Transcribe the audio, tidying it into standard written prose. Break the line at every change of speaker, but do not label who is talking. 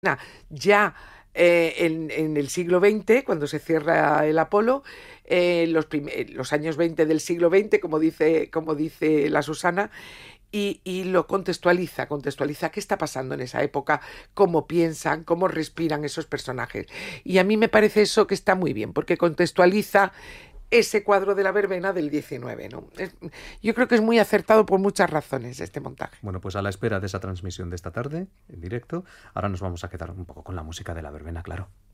ya en el siglo XX, cuando se cierra el Apolo, los años 20 del siglo XX, como dice la Susana, y lo contextualiza qué está pasando en esa época, cómo piensan, cómo respiran esos personajes. Y a mí me parece eso que está muy bien, porque contextualiza ese cuadro de la verbena del 19, ¿no? Yo creo que es muy acertado por muchas razones este montaje.
Bueno, pues a la espera de esa transmisión de esta tarde, en directo, ahora nos vamos a quedar un poco con la música de la verbena, claro.